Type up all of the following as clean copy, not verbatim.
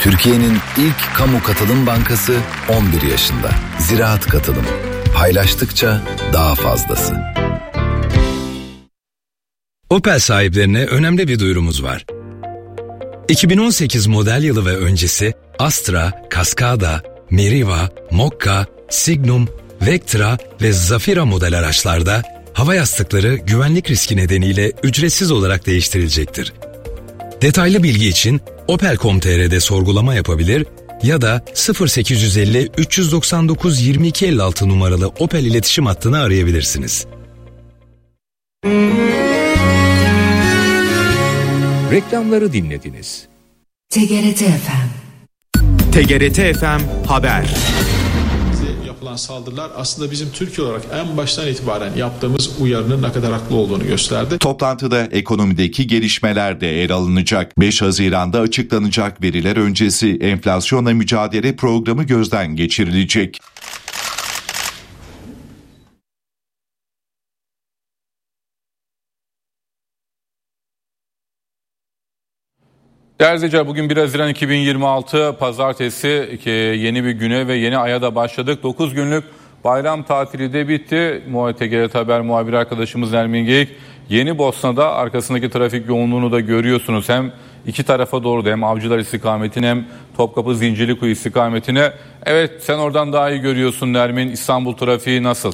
Türkiye'nin ilk kamu katılım bankası 11 yaşında. Ziraat Katılım. Paylaştıkça daha fazlası. Opel sahiplerine önemli bir duyurumuz var. 2018 model yılı ve öncesi Astra, Cascada, Meriva, Mokka, Signum, Vectra ve Zafira model araçlarda hava yastıkları güvenlik riski nedeniyle ücretsiz olarak değiştirilecektir. Detaylı bilgi için Opel.com.tr'de sorgulama yapabilir ya da 0850 399 2256 numaralı Opel iletişim hattını arayabilirsiniz. Reklamları dinlediniz. TGRT FM. TGRT FM Haber. Yapılan saldırılar aslında bizim Türkiye olarak en baştan itibaren yaptığımız uyarının ne kadar haklı olduğunu gösterdi. Toplantıda ekonomideki gelişmeler de yer alınacak. 5 Haziran'da açıklanacak veriler öncesi enflasyonla mücadele programı gözden geçirilecek. Değerli izleyiciler, bugün 1 Haziran 2026 Pazartesi, yeni bir güne ve yeni aya da başladık. 9 günlük bayram tatili de bitti. TGRT Haber muhabiri arkadaşımız Nermin Geyik, Yeni Bosna'da arkasındaki trafik yoğunluğunu da görüyorsunuz. Hem iki tarafa doğru da, hem Avcılar istikametine hem Topkapı Zincirlikuyu istikametine. Evet, sen oradan daha iyi görüyorsun Nermin. İstanbul trafiği nasıl?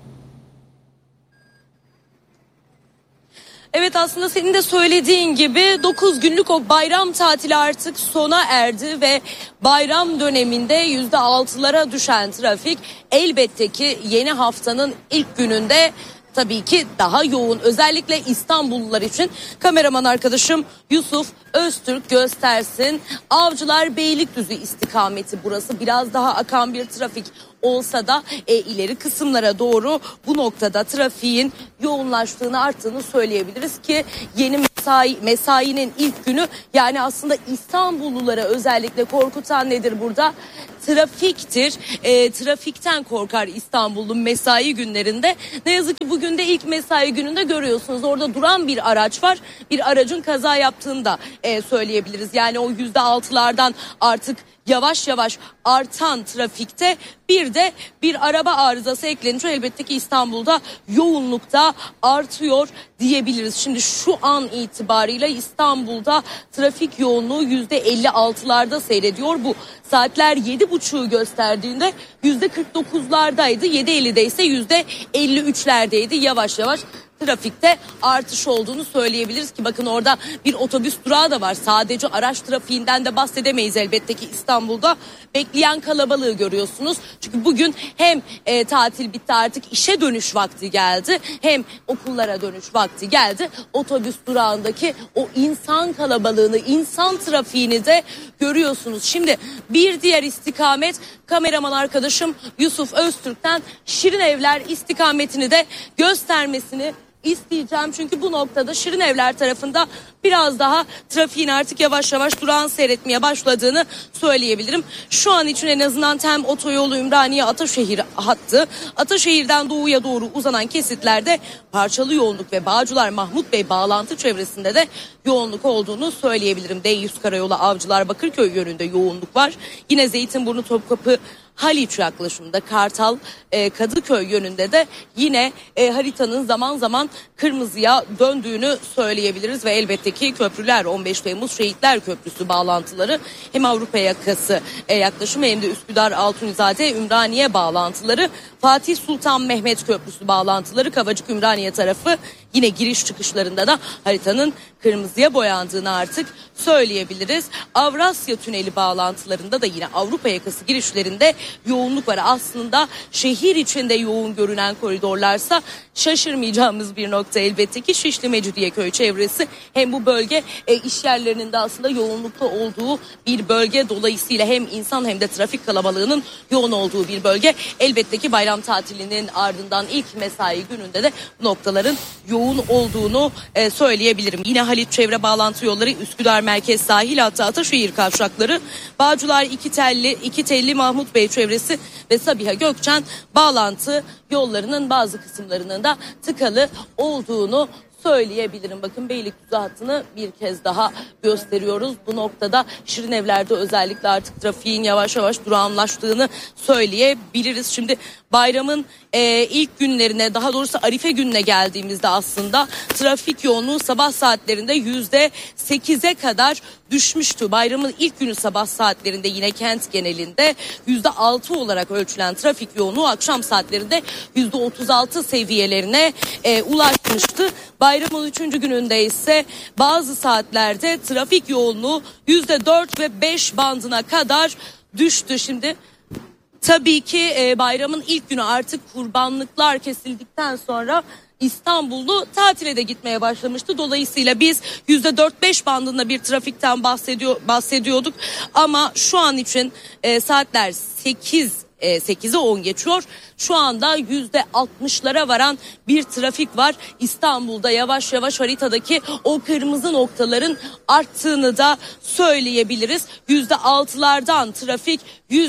Evet, aslında senin de söylediğin gibi 9 günlük o bayram tatili artık sona erdi ve bayram döneminde %6'lara düşen trafik elbette ki yeni haftanın ilk gününde tabii ki daha yoğun. Özellikle İstanbullular için kameraman arkadaşım Yusuf Öztürk göstersin. Avcılar Beylikdüzü istikameti burası, biraz daha akan bir trafik olsa da ileri kısımlara doğru bu noktada trafiğin yoğunlaştığını, arttığını söyleyebiliriz ki yeni mesainin ilk günü, yani aslında İstanbullulara özellikle korkutan nedir burada? Trafiktir. Trafikten korkar İstanbullu mesai günlerinde. Ne yazık ki bugün de ilk mesai gününde görüyorsunuz, orada duran bir araç var. Bir aracın kaza yaptığını da söyleyebiliriz. Yani o %6'lardan artık yavaş yavaş artan trafikte bir de bir araba arızası eklenince elbette ki İstanbul'da yoğunlukta artıyor diyebiliriz. Şimdi şu an itibariyle İstanbul'da trafik yoğunluğu %56'larda seyrediyor. Bu saatler 7.30'u gösterdiğinde %49'lardaydı. 7.50'de ise %53'lerdeydi. Yavaş yavaş trafikte artış olduğunu söyleyebiliriz ki bakın orada bir otobüs durağı da var. Sadece araç trafiğinden de bahsedemeyiz elbette ki İstanbul'da. Bekleyen kalabalığı görüyorsunuz. Çünkü bugün hem tatil bitti, artık işe dönüş vakti geldi, hem okullara dönüş vakti geldi. Otobüs durağındaki o insan kalabalığını, insan trafiğini de görüyorsunuz. Şimdi bir diğer istikamet, kameraman arkadaşım Yusuf Öztürk'ten Şirinevler istikametini de göstermesini isteyeceğim. Çünkü bu noktada Şirinevler tarafında biraz daha trafiğin artık yavaş yavaş durağan seyretmeye başladığını söyleyebilirim. Şu an için en azından TEM otoyolu Ümraniye Ataşehir hattı, Ataşehir'den doğuya doğru uzanan kesitlerde parçalı yoğunluk ve Bağcılar Mahmut Bey bağlantı çevresinde de yoğunluk olduğunu söyleyebilirim. D100 karayolu Avcılar Bakırköy yönünde yoğunluk var. Yine Zeytinburnu Topkapı Haliç yaklaşımında, Kartal Kadıköy yönünde de yine haritanın zaman zaman kırmızıya döndüğünü söyleyebiliriz ve elbette ki köprüler, 15 Temmuz Şehitler Köprüsü bağlantıları, hem Avrupa yakası yaklaşımı hem de Üsküdar Altunizade Ümraniye bağlantıları, Fatih Sultan Mehmet Köprüsü bağlantıları, Kavacık Ümraniye tarafı yine giriş çıkışlarında da haritanın kırmızıya boyandığını artık söyleyebiliriz. Avrasya Tüneli bağlantılarında da yine Avrupa yakası girişlerinde yoğunluk var. Aslında şehir içinde yoğun görünen koridorlarsa şaşırmayacağımız bir nokta elbette ki Şişli Mecidiyeköy çevresi. Hem bu bölge iş yerlerinin de aslında yoğunlukta olduğu bir bölge, dolayısıyla hem insan hem de trafik kalabalığının yoğun olduğu bir bölge. Elbette ki bayram tatilinin ardından ilk mesai gününde de bu noktaların yoğun olduğunu söyleyebilirim. Yine Haliç çevre bağlantı yolları, Üsküdar Merkez Sahil hattı, Ataşehir kavşakları, Bağcılar İkitelli Mahmut Bey çevresi ve Sabiha Gökçen bağlantı yollarının bazı kısımlarının da tıkalı olduğunu söyleyebilirim. Bakın Beylikdüzü hattını bir kez daha gösteriyoruz. Bu noktada Şirinevler'de özellikle artık trafiğin yavaş yavaş durağanlaştığını söyleyebiliriz. Şimdi bayramın ilk günlerine, daha doğrusu Arife gününe geldiğimizde aslında trafik yoğunluğu sabah saatlerinde %8'e kadar düşmüştü. Bayramın ilk günü sabah saatlerinde yine kent genelinde %6 olarak ölçülen trafik yoğunluğu akşam saatlerinde %36 seviyelerine ulaşmıştı. Bayramın 3. gününde ise bazı saatlerde trafik yoğunluğu %4 ve 5 bandına kadar düştü. Şimdi tabii ki bayramın ilk günü artık kurbanlıklar kesildikten sonra İstanbullu tatile de gitmeye başlamıştı. Dolayısıyla biz %4-5 bandında bir trafikten bahsediyorduk. Ama şu an için saatler 8'e 10 geçiyor. Şu anda %60'lara varan bir trafik var. İstanbul'da yavaş yavaş haritadaki o kırmızı noktaların arttığını da söyleyebiliriz. %6'lardan trafik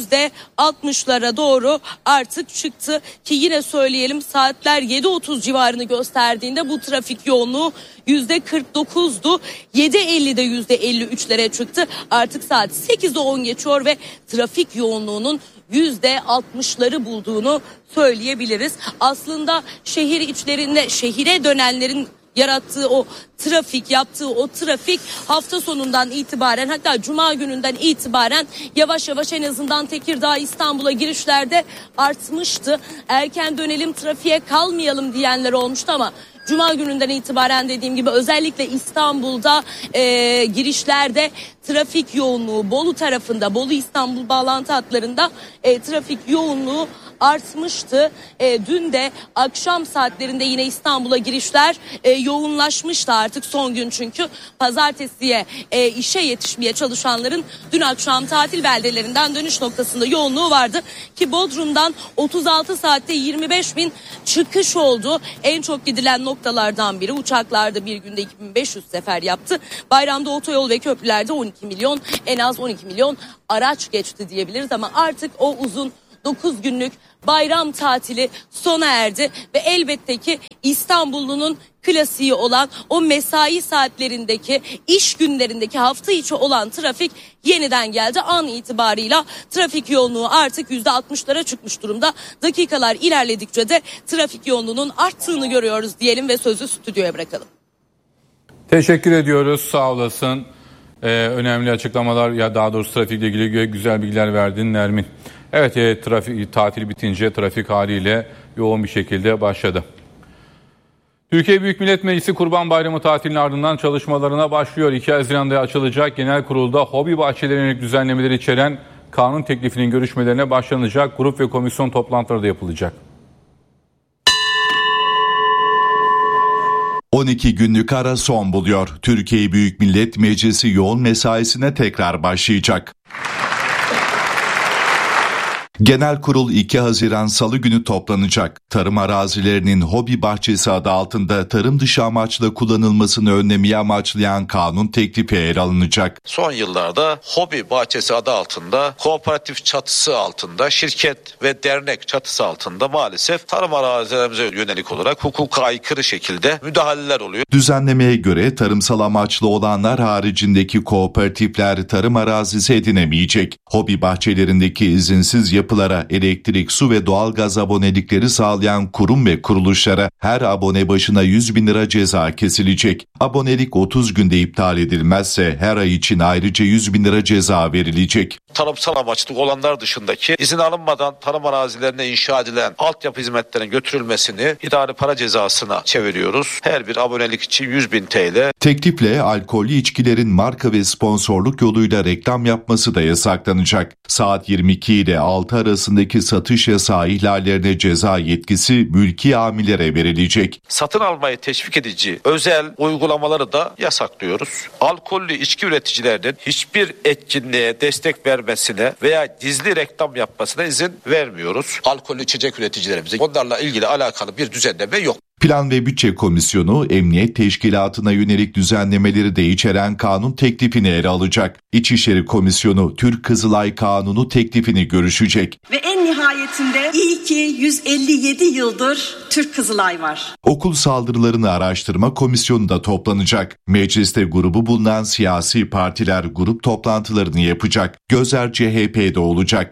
%60'lara doğru artık çıktı ki yine söyleyelim, saatler 7.30 civarını gösterdiğinde bu trafik yoğunluğu %49'du. 7.50'de %53'lere çıktı. Artık saat 8'e 10 geçiyor ve trafik yoğunluğunun %60'ları bulduğunu söyleyebiliriz. Aslında şehir içlerinde şehire dönenlerin yarattığı o trafik, yaptığı o trafik hafta sonundan itibaren, hatta cuma gününden itibaren yavaş yavaş en azından Tekirdağ, İstanbul'a girişlerde artmıştı. Erken dönelim, trafiğe kalmayalım diyenler olmuştu ama cuma gününden itibaren dediğim gibi özellikle İstanbul'da girişlerde trafik yoğunluğu, Bolu tarafında, Bolu İstanbul bağlantı hatlarında trafik yoğunluğu artmıştı. Dün de akşam saatlerinde yine İstanbul'a girişler yoğunlaşmıştı artık son gün, çünkü pazartesiye işe yetişmeye çalışanların dün akşam tatil beldelerinden dönüş noktasında yoğunluğu vardı ki Bodrum'dan 36 saatte 25.000 çıkış oldu. En çok gidilen noktalardan biri. Uçaklarda bir günde 2500 sefer yaptı. Bayramda otoyol ve köprülerde 12 milyon, en az 12 milyon araç geçti diyebiliriz ama artık o uzun 9 günlük bayram tatili sona erdi ve elbette ki İstanbullunun klasiği olan o mesai saatlerindeki, iş günlerindeki, hafta içi olan trafik yeniden geldi. An itibarıyla trafik yoğunluğu artık %60'lara çıkmış durumda. Dakikalar ilerledikçe de trafik yoğunluğunun arttığını görüyoruz diyelim ve sözü stüdyoya bırakalım. Teşekkür ediyoruz, sağ olasın. Önemli açıklamalar, ya daha doğrusu trafikle ilgili güzel bilgiler verdin Nermin. Evet, trafik tatili bitince trafik haliyle yoğun bir şekilde başladı. Türkiye Büyük Millet Meclisi Kurban Bayramı tatilinin ardından çalışmalarına başlıyor. 2 Haziran'da açılacak genel kurulda hobi bahçelerine yönelik düzenlemeleri içeren kanun teklifinin görüşmelerine başlanacak. Grup ve komisyon toplantıları da yapılacak. 12 günlük ara son buluyor. Türkiye Büyük Millet Meclisi yoğun mesaisine tekrar başlayacak. Genel kurul 2 Haziran Salı günü toplanacak. Tarım arazilerinin hobi bahçesi adı altında tarım dışı amaçla kullanılmasını önlemeyi amaçlayan kanun teklifi ele alınacak. Son yıllarda hobi bahçesi adı altında, kooperatif çatısı altında, şirket ve dernek çatısı altında maalesef tarım arazilerimize yönelik olarak hukuka aykırı şekilde müdahaleler oluyor. Düzenlemeye göre tarımsal amaçlı olanlar haricindeki kooperatifler tarım arazisi edinemeyecek. Hobi bahçelerindeki izinsiz yapılara elektrik, su ve doğalgaz abonelikleri sağlayan kurum ve kuruluşlara her abone başına 100.000 lira ceza kesilecek. Abonelik 30 günde iptal edilmezse her ay için ayrıca 100.000 lira ceza verilecek. Tarımsal amaçlı olanlar dışındaki izin alınmadan tarım arazilerine inşa edilen altyapı hizmetlerinin götürülmesini idari para cezasına çeviriyoruz. Her bir abonelik için 100.000 TL. Teklifle alkollü içkilerin marka ve sponsorluk yoluyla reklam yapması da yasaklanacak. Saat 22 ile 6 arasındaki satış yasağı ihlallerine ceza yetkisi mülki amirlere verilecek. Satın almayı teşvik edici özel uygulamaları da yasaklıyoruz. Alkollü içki üreticilerinin hiçbir etkinliğe destek vermesine veya gizli reklam yapmasına izin vermiyoruz. Alkollü içecek üreticilerimize onlarla ilgili alakalı bir düzenleme yok. Plan ve Bütçe Komisyonu, Emniyet Teşkilatı'na yönelik düzenlemeleri de içeren kanun teklifini ele alacak. İçişleri Komisyonu, Türk Kızılay Kanunu teklifini görüşecek. Ve en nihayetinde iyi ki 157 yıldır Türk Kızılay var. Okul saldırılarını araştırma komisyonu da toplanacak. Mecliste grubu bulunan siyasi partiler grup toplantılarını yapacak. Gözler CHP'de olacak.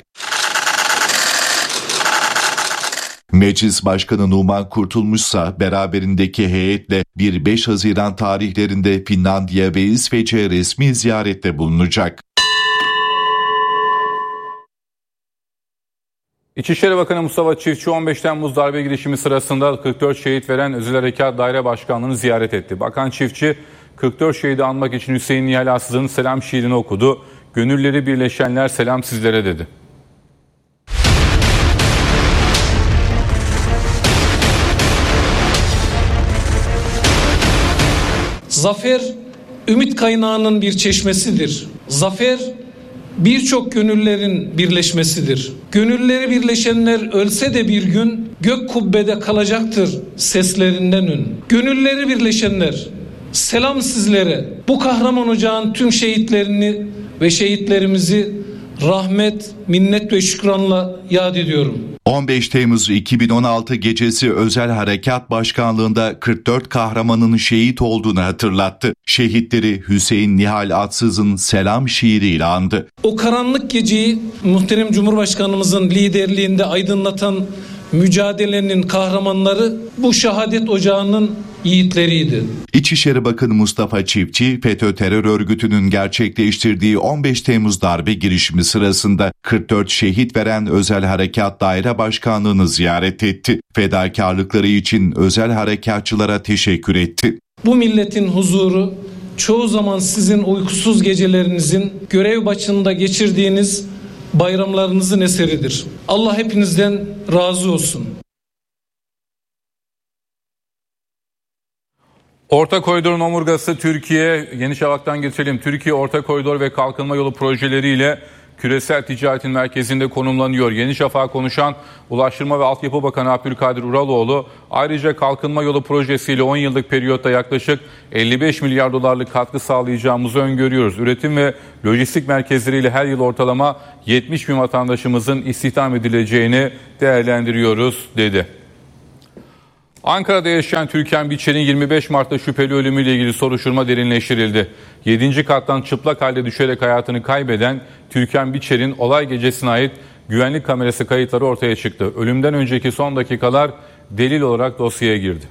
Meclis Başkanı Numan Kurtulmuşsa beraberindeki heyetle 1-5 Haziran tarihlerinde Finlandiya ve İsveç'e resmi ziyarette bulunacak. İçişleri Bakanı Mustafa Çiftçi 15 Temmuz darbe girişimi sırasında 44 şehit veren Özel Harekat Daire Başkanlığı'nı ziyaret etti. Bakan Çiftçi 44 şehidi anmak için Hüseyin Nihal Atsız'ın selam şiirini okudu. Gönülleri birleşenler selam sizlere dedi. Zafer, ümit kaynağının bir çeşmesidir. Zafer, birçok gönüllerin birleşmesidir. Gönülleri birleşenler ölse de bir gün gök kubbede kalacaktır seslerinden ün. Gönülleri birleşenler, selam sizlere. Bu kahraman ocağın tüm şehitlerini ve şehitlerimizi rahmet, minnet ve şükranla yad ediyorum. 15 Temmuz 2016 gecesi Özel Harekat Başkanlığı'nda 44 kahramanın şehit olduğunu hatırlattı. Şehitleri Hüseyin Nihal Atsız'ın selam şiiriyle andı. O karanlık geceyi muhterem Cumhurbaşkanımızın liderliğinde aydınlatan mücadelenin kahramanları bu şehadet ocağının yiğitleriydi. İçişleri Bakanı Mustafa Çiftçi, FETÖ terör örgütünün gerçekleştirdiği 15 Temmuz darbe girişimi sırasında 44 şehit veren Özel Harekat Daire Başkanlığı'nı ziyaret etti. Fedakarlıkları için özel harekatçılara teşekkür etti. Bu milletin huzuru çoğu zaman sizin uykusuz gecelerinizin, görev başında geçirdiğiniz bayramlarınızın eseridir. Allah hepinizden razı olsun. Orta Koridor'un omurgası Türkiye, Yeni Şafak'tan geçelim. Türkiye Orta Koridor ve Kalkınma Yolu projeleriyle küresel ticaretin merkezinde konumlanıyor. Yeni Şafak'a konuşan Ulaştırma ve Altyapı Bakanı Abdülkadir Uraloğlu, ayrıca Kalkınma Yolu projesiyle 10 yıllık periyotta yaklaşık 55 milyar dolarlık katkı sağlayacağımızı öngörüyoruz. Üretim ve lojistik merkezleriyle her yıl ortalama 70 bin vatandaşımızın istihdam edileceğini değerlendiriyoruz, dedi. Ankara'da yaşayan Türkan Biçer'in 25 Mart'ta şüpheli ölümüyle ilgili soruşturma derinleştirildi. 7. kattan çıplak halde düşerek hayatını kaybeden Türkan Biçer'in olay gecesine ait güvenlik kamerası kayıtları ortaya çıktı. Ölümden önceki son dakikalar delil olarak dosyaya girdi.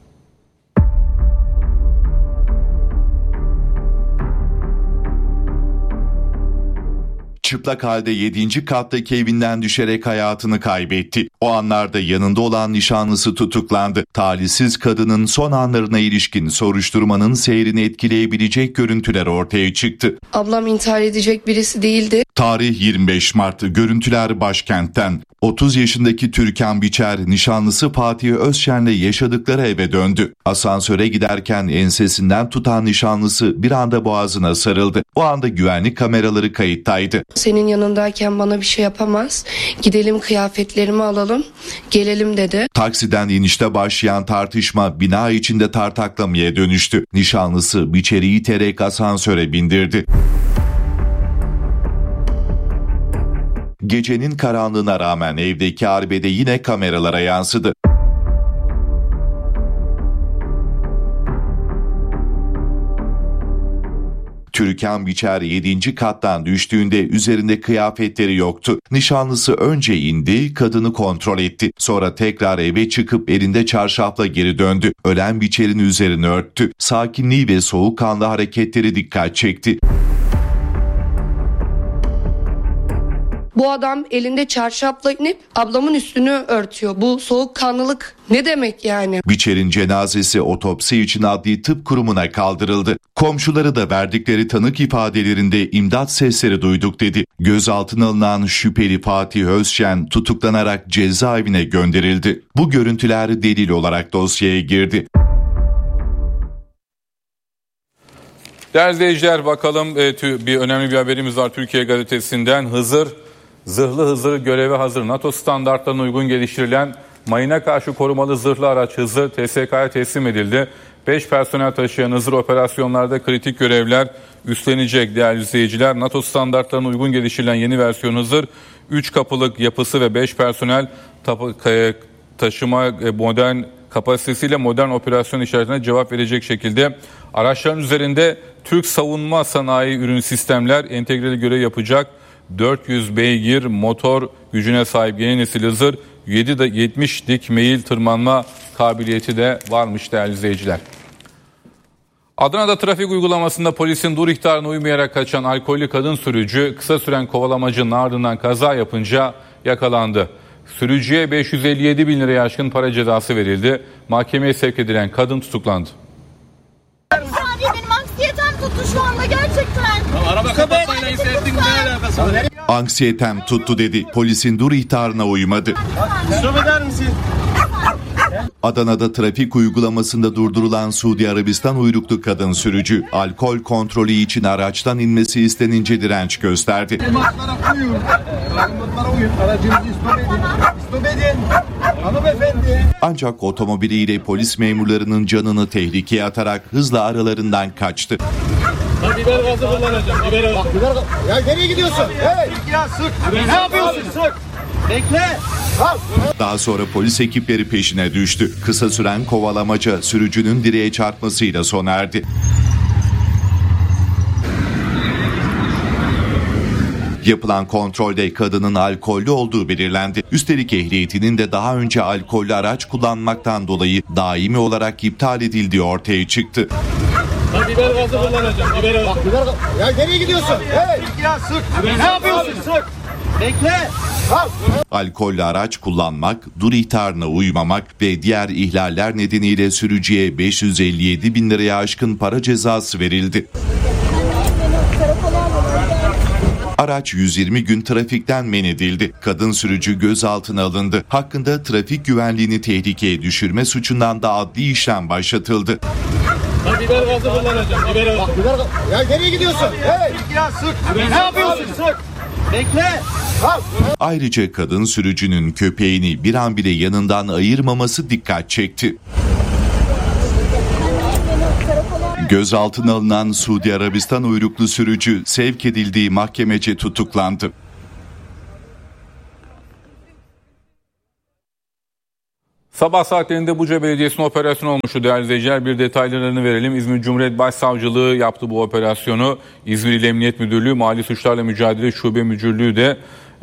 Çıplak halde 7. kattaki evinden düşerek hayatını kaybetti. O anlarda yanında olan nişanlısı tutuklandı. Talihsiz kadının son anlarına ilişkin soruşturmanın seyrini etkileyebilecek görüntüler ortaya çıktı. Ablam intihar edecek birisi değildi. Tarih 25 Mart, görüntüler başkentten. 30 yaşındaki Türkan Biçer, nişanlısı Fatih Özşen'le yaşadıkları eve döndü. Asansöre giderken ensesinden tutan nişanlısı bir anda boğazına sarıldı. O anda güvenlik kameraları kayıttaydı. Senin yanındayken bana bir şey yapamaz. Gidelim kıyafetlerimi alalım, gelelim dedi. Taksiden inişte başlayan tartışma bina içinde tartaklamaya dönüştü. Nişanlısı Biçer'i iterek asansöre bindirdi. Gecenin karanlığına rağmen evdeki arbede yine kameralara yansıdı. Türkan Biçer 7. kattan düştüğünde üzerinde kıyafetleri yoktu. Nişanlısı önce indi, kadını kontrol etti. Sonra tekrar eve çıkıp elinde çarşafla geri döndü. Ölen Biçer'in üzerini örttü. Sakinliği ve soğukkanlı hareketleri dikkat çekti. Bu adam elinde çarşafla inip ablamın üstünü örtüyor. Bu soğukkanlılık ne demek yani? Biçer'in cenazesi otopsi için Adli Tıp Kurumu'na kaldırıldı. Komşuları da verdikleri tanık ifadelerinde imdat sesleri duyduk dedi. Gözaltına alınan şüpheli Fatih Özşen tutuklanarak cezaevine gönderildi. Bu görüntüler delil olarak dosyaya girdi. Değerli izleyiciler, bakalım bir önemli bir haberimiz var Türkiye Gazetesi'nden. Zırhlı Hızır göreve hazır. NATO standartlarına uygun geliştirilen mayına karşı korumalı zırhlı araç Hızır TSK'ya teslim edildi. 5 personel taşıyan Hızır operasyonlarda kritik görevler üstlenecek değerli izleyiciler. NATO standartlarına uygun geliştirilen yeni versiyon Hızır 3 kapılık yapısı ve 5 personel taşıma modern kapasitesiyle modern operasyon işaretine cevap verecek şekilde araçların üzerinde Türk savunma sanayi ürün sistemler entegreli görev yapacak. 400 beygir motor gücüne sahip yeni nesil Hızır 70 dik meyil tırmanma kabiliyeti de varmış değerli izleyiciler. Adana'da trafik uygulamasında polisin dur ihtarına uymayarak kaçan alkollü kadın sürücü kısa süren kovalamacının ardından kaza yapınca yakalandı. Sürücüye 557 bin liraya aşkın para cezası verildi. Mahkemeye sevk edilen kadın tutuklandı. Benim anksiyetem tuttu şu anda gerçekten. Araba kapatmayla hissettin ne alakası var? Anksiyetem tuttu dedi. Polisin dur ihtarına uymadı. Stop eder misin? Adana'da trafik uygulamasında durdurulan Suudi Arabistan uyruklu kadın sürücü alkol kontrolü için araçtan inmesi istenince direnç gösterdi. Ancak otomobiliyle polis memurlarının canını tehlikeye atarak hızla aralarından kaçtı. Biber gazı kullanacağım. Biber gazı. Ya nereye gidiyorsun? Hey! Ya sık. Ne yapıyorsun? Sık. Bekle. Daha sonra polis ekipleri peşine düştü. Kısa süren kovalamaca sürücünün direğe çarpmasıyla sona erdi. Yapılan kontrolde kadının alkollü olduğu belirlendi. Üstelik ehliyetinin de daha önce alkollü araç kullanmaktan dolayı daimi olarak iptal edildiği ortaya çıktı. Biber gazı kullanacağım. Biber gazı. Ya nereye gidiyorsun? Hey! Ya sık. Ne yapıyorsun? Sık. Bekle. Alkollü araç kullanmak, dur ihtarına uymamak ve diğer ihlaller nedeniyle sürücüye 557 bin liraya aşkın para cezası verildi. Araç 120 gün trafikten men edildi. Kadın sürücü gözaltına alındı. Hakkında trafik güvenliğini tehlikeye düşürme suçundan da adli işlem başlatıldı. Biber gazı kullanacağım. Biber gazı. Ya nereye gidiyorsun? Hey! Ya sık. Ne yapıyorsun? Sık. Bekle. Ayrıca kadın sürücünün köpeğini bir an bile yanından ayırmaması dikkat çekti. Gözaltına alınan Suudi Arabistan uyruklu sürücü sevk edildiği mahkemece tutuklandı. Sabah saatlerinde Buca Belediyesi'nin operasyonu olmuştu değerli izleyiciler. Bir detaylarını verelim. İzmir Cumhuriyet Başsavcılığı yaptı bu operasyonu. İzmir İl Emniyet Müdürlüğü, Mali Suçlarla Mücadele Şube Müdürlüğü de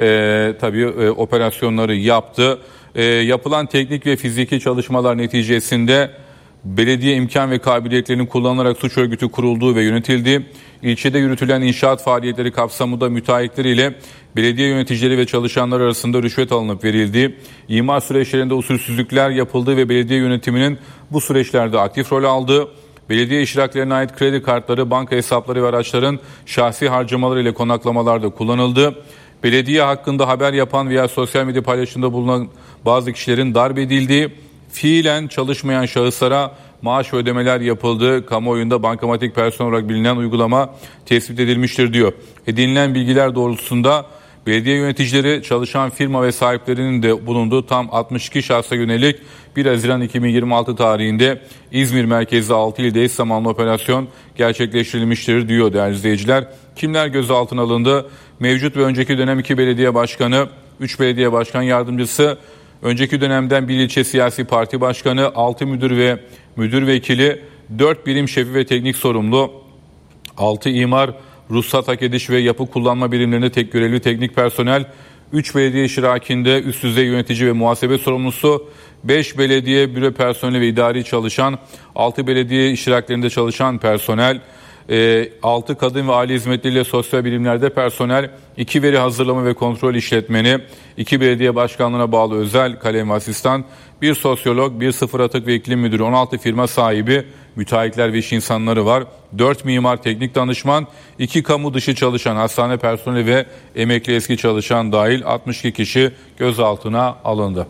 operasyonları yaptı. Yapılan teknik ve fiziki çalışmalar neticesinde belediye imkan ve kabiliyetlerinin kullanılarak suç örgütü kurulduğu ve yönetildiği, ilçede yürütülen inşaat faaliyetleri kapsamında müteahhitler ile belediye yöneticileri ve çalışanlar arasında rüşvet alınıp verildiği, imar süreçlerinde usulsüzlükler yapıldığı ve belediye yönetiminin bu süreçlerde aktif rol aldığı, belediye iştiraklerine ait kredi kartları, banka hesapları ve araçların şahsi harcamaları ile konaklamalarda kullanıldığı, belediye hakkında haber yapan veya sosyal medya paylaşımında bulunan bazı kişilerin darp edildiği, fiilen çalışmayan şahıslara maaş ödemeler yapıldığı, kamuoyunda bankamatik personel olarak bilinen uygulama tespit edilmiştir diyor. Edinilen bilgiler doğrultusunda belediye yöneticileri, çalışan firma ve sahiplerinin de bulunduğu tam 62 şahsa yönelik 1 Haziran 2026 tarihinde İzmir merkezli 6 ilde eş zamanlı operasyon gerçekleştirilmiştir diyor değerli izleyiciler. Kimler gözaltına alındı? Mevcut ve önceki dönem 2 belediye başkanı, 3 belediye başkan yardımcısı, önceki dönemden bir ilçe siyasi parti başkanı, 6 müdür ve müdür vekili, 4 birim şefi ve teknik sorumlu, 6 imar, ruhsat hak ediş ve yapı kullanma birimlerinde tek görevli teknik personel, 3 belediye iştirakinde üst düzey yönetici ve muhasebe sorumlusu, 5 belediye büro personeli ve idari çalışan, 6 belediye iştiraklerinde çalışan personel, 6 kadın ve aile hizmetleriyle sosyal bilimlerde personel, 2 veri hazırlama ve kontrol işletmeni, 2 belediye başkanlığına bağlı özel kalem asistan, 1 sosyolog, 1 sıfır atık ve iklim müdürü, 16 firma sahibi, müteahhitler ve iş insanları var, 4 mimar teknik danışman, 2 kamu dışı çalışan hastane personeli ve emekli eski çalışan dahil 62 kişi gözaltına alındı.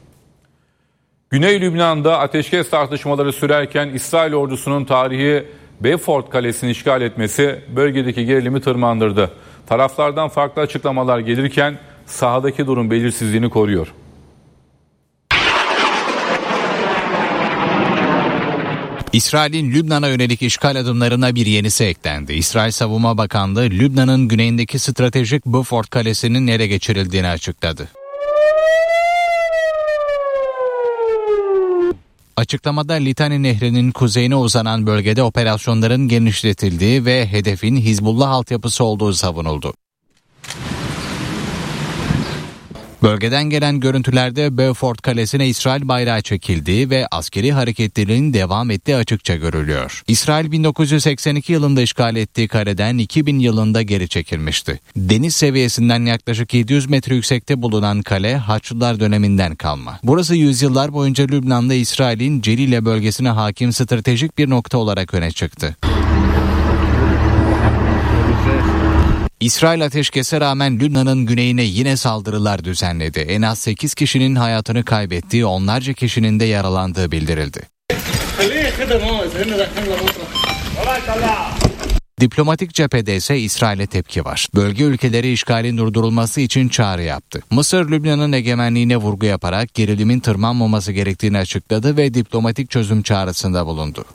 Güney Lübnan'da ateşkes tartışmaları sürerken İsrail ordusunun tarihi Beaufort Kalesi'ni işgal etmesi bölgedeki gerilimi tırmandırdı. Taraflardan farklı açıklamalar gelirken sahadaki durum belirsizliğini koruyor. İsrail'in Lübnan'a yönelik işgal adımlarına bir yenisi eklendi. İsrail Savunma Bakanlığı, Lübnan'ın güneyindeki stratejik Beaufort Kalesi'nin ele geçirildiğini açıkladı. Açıklamada Litani Nehri'nin kuzeyine uzanan bölgede operasyonların genişletildiği ve hedefin Hizbullah altyapısı olduğu savunuldu. Bölgeden gelen görüntülerde Beaufort Kalesi'ne İsrail bayrağı çekildiği ve askeri hareketlerinin devam ettiği açıkça görülüyor. İsrail 1982 yılında işgal ettiği kaleden 2000 yılında geri çekilmişti. Deniz seviyesinden yaklaşık 700 metre yüksekte bulunan kale Haçlılar döneminden kalma. Burası yüzyıllar boyunca Lübnan'da İsrail'in Celile bölgesine hakim stratejik bir nokta olarak öne çıktı. İsrail ateşkese rağmen Lübnan'ın güneyine yine saldırılar düzenledi. En az 8 kişinin hayatını kaybettiği, onlarca kişinin de yaralandığı bildirildi. Diplomatik cephede ise İsrail'e tepki var. Bölge ülkeleri işgalin durdurulması için çağrı yaptı. Mısır, Lübnan'ın egemenliğine vurgu yaparak gerilimin tırmanmaması gerektiğini açıkladı ve diplomatik çözüm çağrısında bulundu.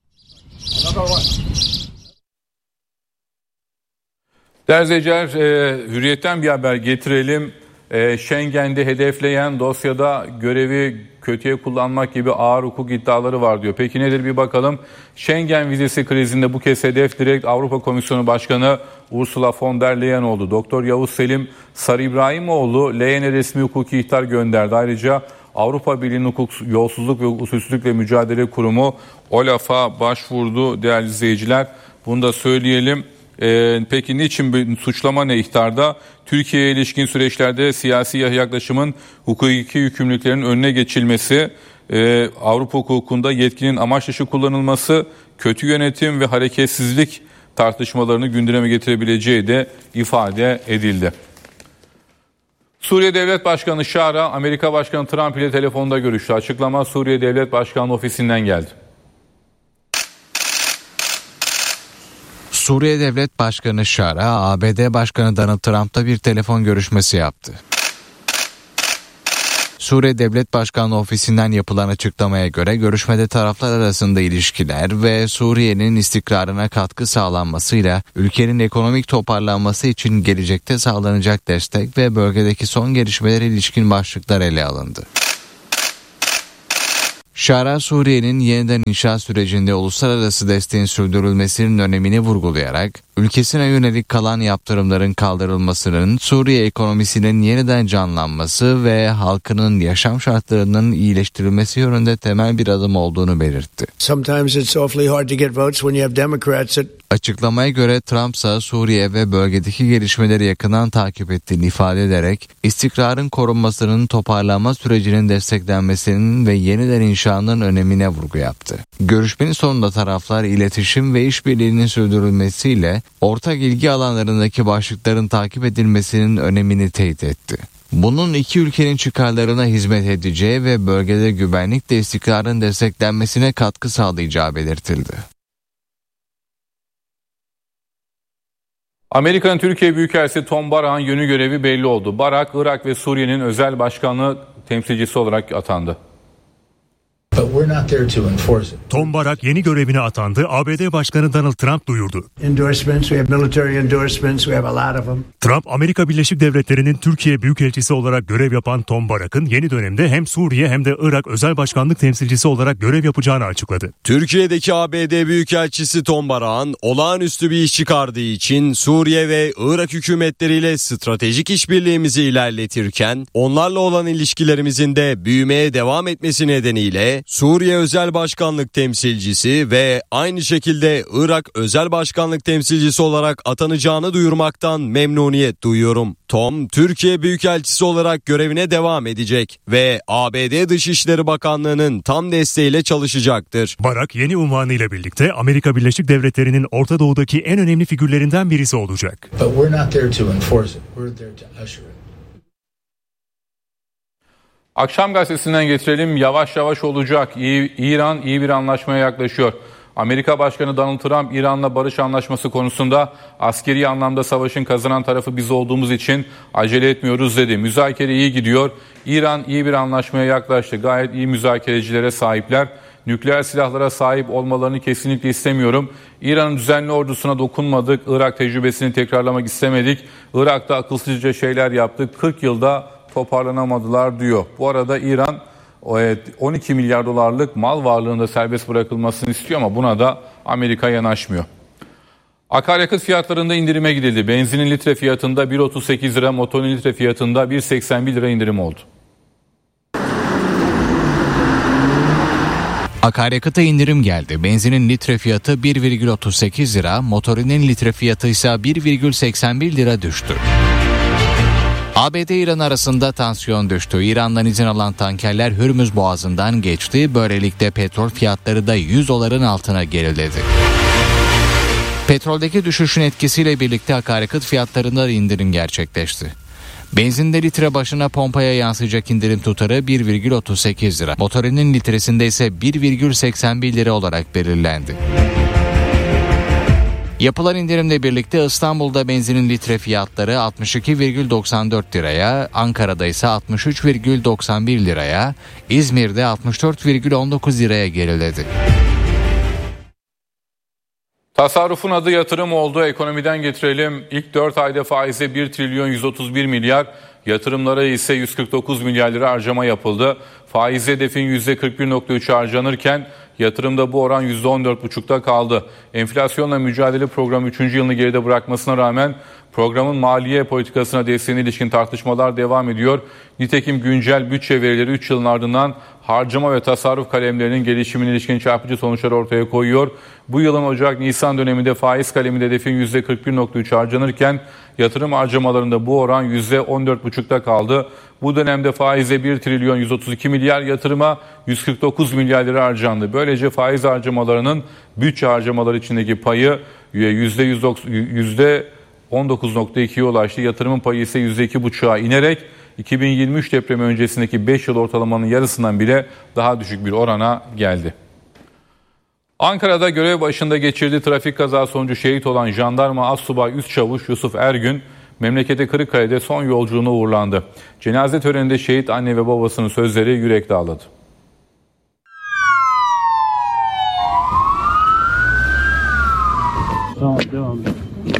Değerli izleyiciler, Hürriyet'ten bir haber getirelim. Schengen'de hedefleyen dosyada görevi kötüye kullanmak gibi ağır hukuk iddiaları var diyor. Peki nedir bir bakalım. Schengen vizesi krizinde bu kez hedef direkt Avrupa Komisyonu Başkanı Ursula von der Leyen oldu. Doktor Yavuz Selim Sarı İbrahimoğlu Leyen'e resmi hukuki ihtar gönderdi. Ayrıca Avrupa Birliği'nin yolsuzluk ve usulsüzlükle mücadele kurumu OLAF'a başvurdu değerli izleyiciler. Bunu da söyleyelim. Peki niçin bir suçlama ne ihtarda? Türkiye'ye ilişkin süreçlerde siyasi yaklaşımın hukuki yükümlülüklerin önüne geçilmesi, Avrupa hukukunda yetkinin amaç dışı kullanılması, kötü yönetim ve hareketsizlik tartışmalarını gündeme getirebileceği de ifade edildi. Suriye Devlet Başkanı Şara, Amerika Başkanı Trump ile telefonda görüştü. Açıklama Suriye Devlet Başkanı ofisinden geldi. Suriye Devlet Başkanı Şara, ABD Başkanı Donald Trump'la bir telefon görüşmesi yaptı. Suriye Devlet Başkanlığı ofisinden yapılan açıklamaya göre görüşmede taraflar arasında ilişkiler ve Suriye'nin istikrarına katkı sağlanmasıyla ülkenin ekonomik toparlanması için gelecekte sağlanacak destek ve bölgedeki son gelişmelere ilişkin başlıklar ele alındı. Şara, Suriye'nin yeniden inşa sürecinde uluslararası desteğin sürdürülmesinin önemini vurgulayarak, ülkesine yönelik kalan yaptırımların kaldırılmasının Suriye ekonomisinin yeniden canlanması ve halkının yaşam şartlarının iyileştirilmesi yönünde temel bir adım olduğunu belirtti. Açıklamaya göre Trump ise Suriye ve bölgedeki gelişmeleri yakından takip ettiğini ifade ederek, istikrarın korunmasının, toparlanma sürecinin desteklenmesinin ve yeniden inşanın önemine vurgu yaptı. Görüşmenin sonunda taraflar iletişim ve işbirliğinin sürdürülmesiyle ortak ilgi alanlarındaki başlıkların takip edilmesinin önemini teyit etti. Bunun iki ülkenin çıkarlarına hizmet edeceği ve bölgede güvenlik ve istikrarın desteklenmesine katkı sağlayacağı belirtildi. Amerika'nın Türkiye Büyükelçisi Tom Barak'ın yönü görevi belli oldu. Barak, Irak ve Suriye'nin özel başkanlığı temsilcisi olarak atandı. Tom Barak yeni görevine atandı. ABD Başkanı Donald Trump duyurdu. Trump, Amerika Birleşik Devletleri'nin Türkiye Büyükelçisi olarak görev yapan Tom Barak'ın yeni dönemde hem Suriye hem de Irak özel başkanlık temsilcisi olarak görev yapacağını açıkladı. Türkiye'deki ABD Büyükelçisi Tom Barak'ın olağanüstü bir iş çıkardığı için Suriye ve Irak hükümetleriyle stratejik işbirliğimizi ilerletirken onlarla olan ilişkilerimizin de büyümeye devam etmesi nedeniyle Suriye Özel Başkanlık Temsilcisi ve aynı şekilde Irak Özel Başkanlık Temsilcisi olarak atanacağını duyurmaktan memnuniyet duyuyorum. Tom, Türkiye Büyükelçisi olarak görevine devam edecek ve ABD Dışişleri Bakanlığı'nın tam desteğiyle çalışacaktır. Barak yeni unvanıyla birlikte Amerika Birleşik Devletleri'nin Orta Doğu'daki en önemli figürlerinden birisi olacak. Akşam gazetesinden getirelim. Yavaş yavaş olacak. İran iyi bir anlaşmaya yaklaşıyor. Amerika Başkanı Donald Trump, İran'la barış anlaşması konusunda askeri anlamda savaşın kazanan tarafı biz olduğumuz için acele etmiyoruz dedi. Müzakere iyi gidiyor. İran iyi bir anlaşmaya yaklaştı. Gayet iyi müzakerecilere sahipler. Nükleer silahlara sahip olmalarını kesinlikle istemiyorum. İran'ın düzenli ordusuna dokunmadık. Irak tecrübesini tekrarlamak istemedik. Irak'ta akılsızca şeyler yaptık. 40 yılda toparlanamadılar diyor. Bu arada İran 12 milyar dolarlık mal varlığında serbest bırakılmasını istiyor ama buna da Amerika yanaşmıyor. Akaryakıt fiyatlarında indirime gidildi. Benzinin litre fiyatında 1.38 lira, motorun litre fiyatında 1.81 lira indirim oldu. Akaryakıta indirim geldi. Benzinin litre fiyatı 1,38 lira, motorinin litre fiyatı ise 1,81 lira düştü. ABD-İran arasında tansiyon düştü. İran'dan izin alan tankerler Hürmüz Boğazı'ndan geçti. Böylelikle petrol fiyatları da 100 doların altına geriledi. Petroldeki düşüşün etkisiyle birlikte akaryakıt fiyatlarında da indirim gerçekleşti. Benzinde litre başına pompaya yansıyacak indirim tutarı 1,38 lira. Motorinin litresinde ise 1,81 lira olarak belirlendi. Yapılan indirimle birlikte İstanbul'da benzinin litre fiyatları 62,94 liraya, Ankara'da ise 63,91 liraya, İzmir'de 64,19 liraya geriledi. Tasarrufun adı yatırım oldu. Ekonomiden getirelim. İlk 4 ayda faize 1 trilyon 131 milyar, yatırımlara ise 149 milyar lira harcama yapıldı. Faiz hedefin %41.3 harcanırken yatırımda bu oran %14.5'ta kaldı. Enflasyonla mücadele programı 3. yılını geride bırakmasına rağmen programın maliye politikasına desteğine ilişkin tartışmalar devam ediyor. Nitekim güncel bütçe verileri 3 yılın ardından harcama ve tasarruf kalemlerinin gelişimine ilişkin çarpıcı sonuçlar ortaya koyuyor. Bu yılın Ocak-Nisan döneminde faiz kaleminde hedefin %41.3 harcanırken yatırım harcamalarında bu oran %14.5'ta kaldı. Bu dönemde faize 1 trilyon 132 milyar, yatırıma 149 milyar lira harcandı. Böylece faiz harcamalarının bütçe harcamaları içindeki payı %19.2'ye ulaştı. Yatırımın payı ise %2.5'a inerek 2023 depremi öncesindeki 5 yıl ortalamanın yarısından bile daha düşük bir orana geldi. Ankara'da görev başında geçirdiği trafik kazası sonucu şehit olan jandarma Astsubay Üstçavuş Yusuf Ergün, memleketi Kırıkkale'de son yolculuğuna uğurlandı. Cenaze töreninde şehit anne ve babasının sözleri yürek dağladı. Tamam, devam et.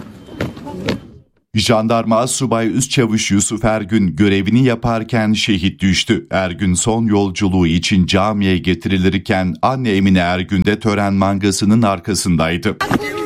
Jandarma Astsubay Üstçavuş Yusuf Ergün görevini yaparken şehit düştü. Ergün son yolculuğu için camiye getirilirken anne Emine Ergün de tören mangasının arkasındaydı.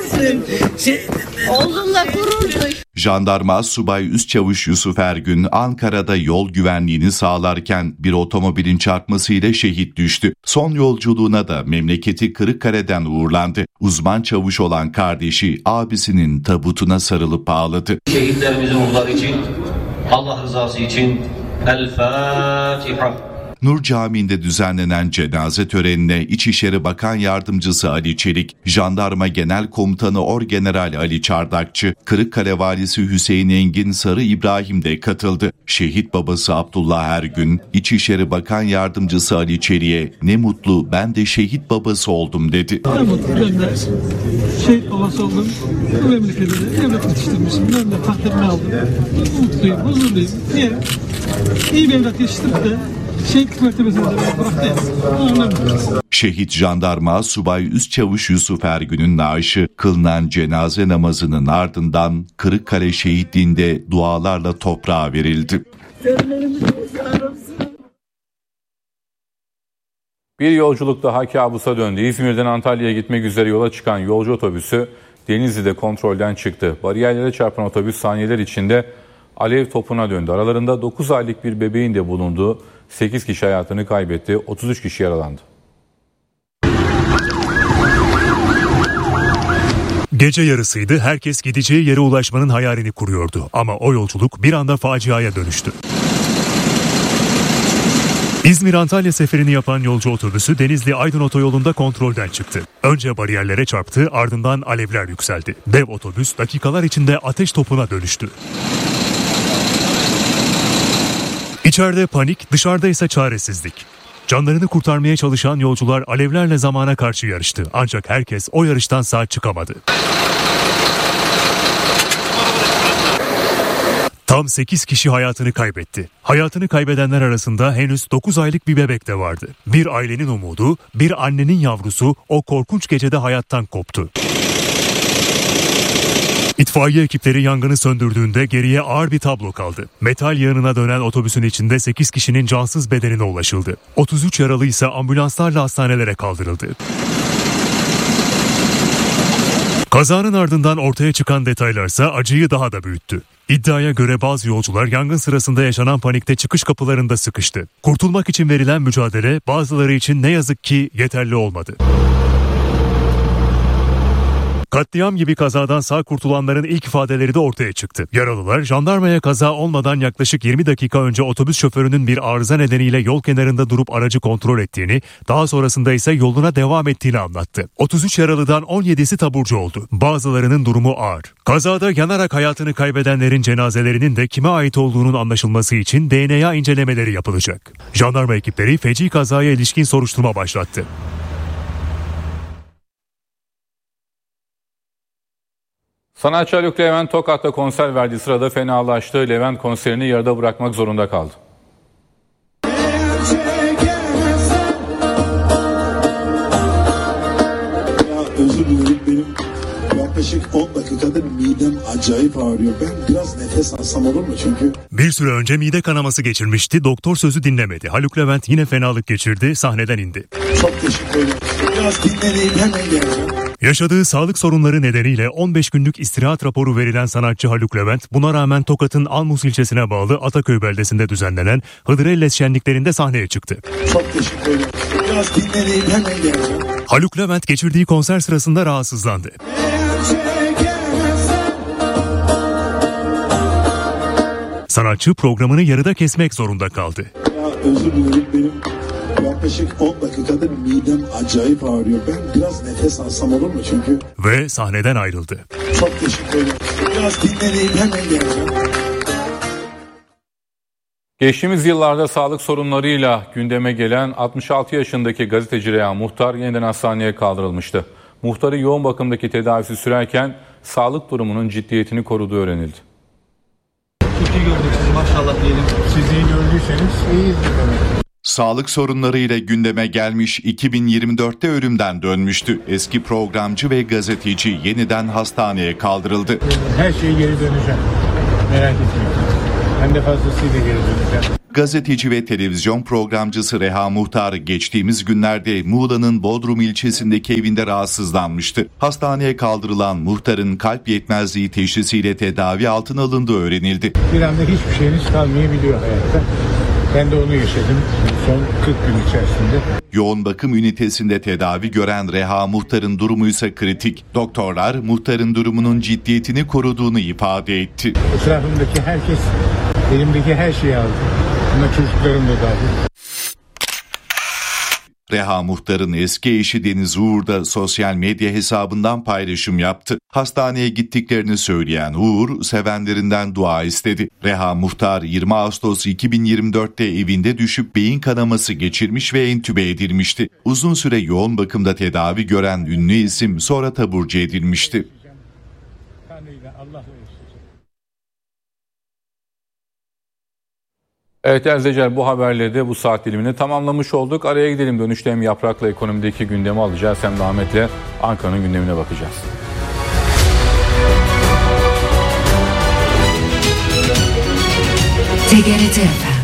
Oğlumla gurur duy. Jandarma Astsubay Üstçavuş Yusuf Ergün Ankara'da yol güvenliğini sağlarken bir otomobilin çarpmasıyla şehit düştü. Son yolculuğuna da memleketi Kırıkkale'den uğurlandı. Uzman çavuş olan kardeşi abisinin tabutuna sarılıp ağladı. Şehitlerimizin ruhları için, Allah rızası için El Fatiha. Nur Camii'nde düzenlenen cenaze törenine İçişleri Bakan Yardımcısı Ali Çelik, Jandarma Genel Komutanı Orgeneral Ali Çardakçı, Kırıkkale Valisi Hüseyin Engin Sarı İbrahim de katıldı. Şehit babası Abdullah Ergün, İçişleri Bakan Yardımcısı Ali Çelik'e "Ne mutlu ben de şehit babası oldum" dedi. Ne mutlu ben de şehit babası oldum. Bu memlekette evlat yetiştirmişim. Ben de takdirimi aldım. Mutluyum, huzurluyum. Niye? İyi bir evlat yetiştirip de şehit mertebesine de bıraktı. Şehit jandarma Astsubay Üstçavuş Yusuf Ergün'ün naaşı kılınan cenaze namazının ardından Kırıkkale şehitliğinde dualarla toprağa verildi. Bir yolculuk daha kabusa döndü. İzmir'den Antalya'ya gitmek üzere yola çıkan yolcu otobüsü Denizli'de kontrolden çıktı. Bariyerlere çarpan otobüs saniyeler içinde alev topuna döndü. Aralarında 9 aylık bir bebeğin de bulunduğu 8 kişi hayatını kaybetti, 33 kişi yaralandı. Gece yarısıydı, herkes gideceği yere ulaşmanın hayalini kuruyordu. Ama o yolculuk bir anda faciaya dönüştü. İzmir-Antalya seferini yapan yolcu otobüsü Denizli-Aydın otoyolunda kontrolden çıktı. Önce bariyerlere çarptı, ardından alevler yükseldi. Dev otobüs dakikalar içinde ateş topuna dönüştü. İçeride panik, dışarıda ise çaresizlik. Canlarını kurtarmaya çalışan yolcular alevlerle zamana karşı yarıştı. Ancak herkes o yarıştan sağ çıkamadı. Tam 8 kişi hayatını kaybetti. Hayatını kaybedenler arasında henüz 9 aylık bir bebek de vardı. Bir ailenin umudu, bir annenin yavrusu o korkunç gecede hayattan koptu. İtfaiye ekipleri yangını söndürdüğünde geriye ağır bir tablo kaldı. Metal yağınına dönen otobüsün içinde 8 kişinin cansız bedenine ulaşıldı. 33 yaralı ise ambulanslarla hastanelere kaldırıldı. Kazanın ardından ortaya çıkan detaylarsa acıyı daha da büyüttü. İddiaya göre bazı yolcular yangın sırasında yaşanan panikte çıkış kapılarında sıkıştı. Kurtulmak için verilen mücadele bazıları için ne yazık ki yeterli olmadı. Katliam gibi kazadan sağ kurtulanların ilk ifadeleri de ortaya çıktı. Yaralılar jandarmaya kaza olmadan yaklaşık 20 dakika önce otobüs şoförünün bir arıza nedeniyle yol kenarında durup aracı kontrol ettiğini, daha sonrasında ise yoluna devam ettiğini anlattı. 33 yaralıdan 17'si taburcu oldu. Bazılarının durumu ağır. Kazada yanarak hayatını kaybedenlerin cenazelerinin de kime ait olduğunun anlaşılması için DNA incelemeleri yapılacak. Jandarma ekipleri feci kazaya ilişkin soruşturma başlattı. Sanatçı Haluk Levent Tokat'ta konser verdiği sırada fenalaştı. Levent konserini yarıda bırakmak zorunda kaldı. Özür dilerim, benim yaklaşık 10 dakikadır midem acayip ağrıyor. Ben biraz nefes alsam olur mu? Çünkü bir süre önce mide kanaması geçirmişti. Doktor sözü dinlemedi. Haluk Levent yine fenalık geçirdi. Sahneden indi. Çok teşekkür ederim. Biraz dinleneyim, hemen geleceğim. Yaşadığı sağlık sorunları nedeniyle 15 günlük istirahat raporu verilen sanatçı Haluk Levent, buna rağmen Tokat'ın Almus ilçesine bağlı Ataköy beldesinde düzenlenen Hıdrellez şenliklerinde sahneye çıktı. Çok teşekkür ederim. Biraz dinleneyim, hemen geleceğim. Haluk Levent geçirdiği konser sırasında rahatsızlandı. Sanatçı programını yarıda kesmek zorunda kaldı. Özür dilerim, benim yaklaşık 10 dakikadır midem acayip ağrıyor. Ben biraz nefes alsam olur mu? Çünkü ve sahneden ayrıldı. Çok teşekkür ederim. Biraz dinleneyim, hemen geleceğim. Geçtiğimiz yıllarda sağlık sorunlarıyla gündeme gelen 66 yaşındaki gazeteci Reha Muhtar yeniden hastaneye kaldırılmıştı. Muhtarı yoğun bakımdaki tedavisi sürerken sağlık durumunun ciddiyetini koruduğu öğrenildi. Çok iyi gördük sizi, maşallah diyelim. Siz iyi gördüyseniz iyiyiz. Sağlık sorunlarıyla gündeme gelmiş, 2024'te ölümden dönmüştü. Eski programcı ve gazeteci yeniden hastaneye kaldırıldı. Her şeye geri döneceğim. Merak etmeyin. Hem de fazlasıyla geri döneceğim. Gazeteci ve televizyon programcısı Reha Muhtar geçtiğimiz günlerde Muğla'nın Bodrum ilçesindeki evinde rahatsızlanmıştı. Hastaneye kaldırılan Muhtar'ın kalp yetmezliği teşhisiyle tedavi altına alındığı öğrenildi. Bir anda hiçbir şeyiniz kalmayabiliyor hayatta. Ben de onu yaşadım son 40 gün içerisinde. Yoğun bakım ünitesinde tedavi gören Reha Muhtar'ın durumu ise kritik. Doktorlar Muhtar'ın durumunun ciddiyetini koruduğunu ifade etti. Etrafımdaki herkes elimdeki her şeyi aldı. Ama çocuklarım da dahil. Reha Muhtar'ın eski eşi Deniz Uğur da sosyal medya hesabından paylaşım yaptı. Hastaneye gittiklerini söyleyen Uğur, sevenlerinden dua istedi. Reha Muhtar 20 Ağustos 2024'te evinde düşüp beyin kanaması geçirmiş ve entübe edilmişti. Uzun süre yoğun bakımda tedavi gören ünlü isim sonra taburcu edilmişti. Evet Erzecer, bu haberleri de bu saat dilimini tamamlamış olduk. Araya gidelim, dönüşte hem Yaprak'la ekonomideki gündemi alacağız hem de Ahmet'le Ankara'nın gündemine bakacağız. TGRT FM.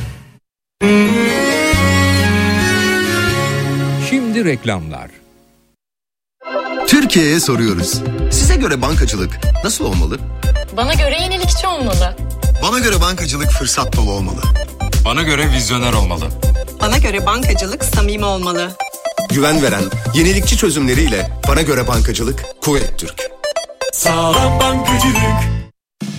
Şimdi reklamlar. Türkiye'ye soruyoruz. Size göre bankacılık nasıl olmalı? Bana göre yenilikçi olmalı. Bana göre bankacılık fırsat dolu olmalı. Bana göre vizyoner olmalı. Bana göre bankacılık samimi olmalı. Güven veren, yenilikçi çözümleriyle bana göre bankacılık Kuvvet Türk. Sağlam bankacılık.